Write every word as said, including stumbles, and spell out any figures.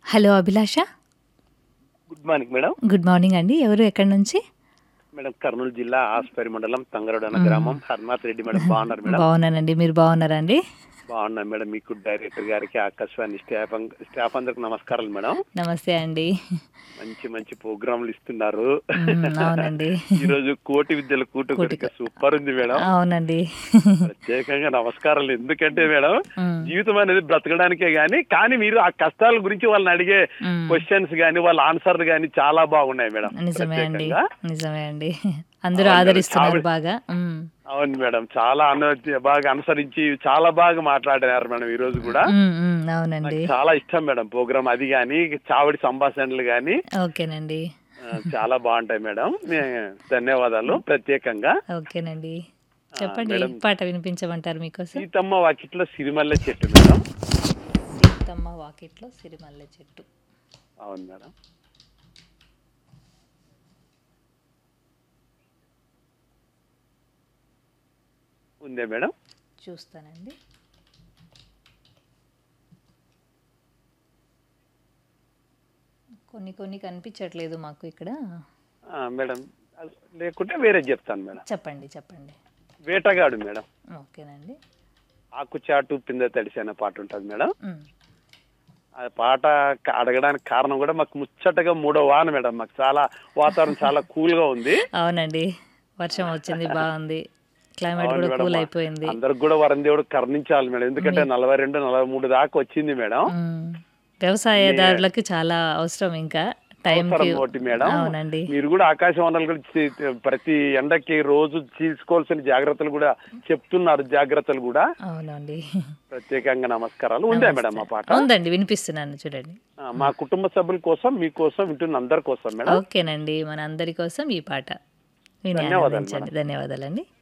Hello అభిలాష. Good morning madam. Good morning అండి. ఎవరు ఎక్కడి నుంచి? మేడం కర్నూలు జిల్లా ఆస్పరి మండలం తంగరడు అన్న మ్మ్. గ్రామం హర్నాథ్ రెడ్డి మేడం. బాగున్నారు మేడం? బాగున్నానండి. మీరు బాగున్నారా అండి? బాగున్నాను మేడం. మీకు డైరెక్టర్ గారికి ఆకాశవాణి స్టాఫ్ అం- స్టాఫ్ అందరికి నమస్కారాలు మేడం. నమస్తే అండి. మంచి మంచి ప్రోగ్రాంలు ఇస్తున్నారు. మ్మ్, అవునండి. ఈరోజు కోటి విద్యల కూటు కూటిక. కొరిక సూపర్ ఉంది మేడం. అవునండి. ప్రత్యేకంగా నమస్కారాలు. ఎందుకంటే మేడం మ్మ్. జీవితం అనేది బ్రతకడానికే గాని కానీ మీరు ఆ కష్టాల గురించి వాళ్ళని అడిగే మ్మ్. క్వశ్చన్స్ గాని వాళ్ళ ఆన్సర్లు గాని చాలా బాగున్నాయి మేడం. నిజమే అండి. ప్రత్యేకంగా నిజమే అండి. అందరూ అవును మేడం. ఆదరిస్తున్నారు చాలా బాగా. మ్మ్. అవును మేడం. చాలా అను బాగా అనుసరించి చాలా బాగా మాట్లాడారు మేడం ఈ రోజు కూడా. మ్మ్, మ్మ్, నాకు అవునండి. చాలా ఇష్టం మేడం ప్రోగ్రామ్ అది గాని చావడి సంభాషణలు గాని ఓకేనండి. ఆ, చాలా బాగుంటాయి మేడం. నే- ధన్యవాదాలు ప్రత్యేకంగా. ఓకేనండి. ఆ, చెప్పండి, ఏ మేడం పాట వినిపించమంటారు మీకోసం? సీతమ్మ వాకిట్లో సిరిమల్లె చెట్టు మేడం. సీతమ్మ వాకిట్లో సిరిమల్లె చెట్టు. అవును మేడం. ఉందే మేడం. చూస్తానండి. కొన్ని కొన్ని కనిపించట్లేదు మాకు ఇక్కడ. ఆ, మేడం అది లేకుంటే వేరే చెప్తాను మేడం. చెప్పండి చెప్పండి. వేటగాడు మేడం. ఓకేనండి. ఆకుచాటు పిందె తడిసి అనే పాట ఉంటుంది మేడం. మ్మ్. ఆ పాట క- అడగడానికి కారణం కూడా మాకు ముచ్చటగా మూడో వాన మేడం. మాకు చాలా వాతావరణం చాలా కూల్ గా ఉంది. అవునండి. వర్షం వచ్చింది, బాగుంది. క్లైమేట్ అవును కూడా మేడం. కూల్ మా- అయిపోయింది. అందరికి కూడా వరం దేవుడు కరుణించాలి మేడం. ఎందుకంటే మీ- నలభై రెండు నలభై మూడు దాకా వచ్చింది మేడం. మ్మ్. వ్యవసాయదారులకు చాలా అవసరం ఇంకా టైంకి. అవసరం ఒకటి మేడం. అవునండి. మీరు కూడా ఆకాశవాణులు కూడా చి- ప్రతి ఎండకి రోజు తీసుకోవాల్సిన జాగ్రత్తలు కూడా చెప్తున్నారు. జాగ్రత్తలు కూడా అవునండి. ప్రత్యేకంగా నమస్కారాలు. ఉందా మేడం మా పాట? ఉందండి, వినిపిస్తున్నాను చూడండి. ఆ, మా కుటుంబ సభ్యుల కోసం మీకోసం వింటున్న అందరి కోసం మేడం. ఓకేనండి. మన అందరి కోసం ఈ పాట విని ధన్యవాదాలు ఆనందించండి. ధన్యవాదాలండి.